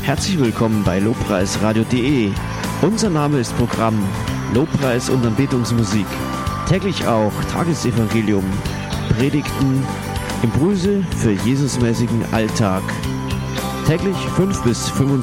Herzlich willkommen bei lobpreisradio.de. Unser Name ist Programm Lobpreis und Anbetungsmusik. Täglich auch Tagesevangelium, Predigten, Impulse für Jesusmäßigen Alltag. Täglich 5 bis 25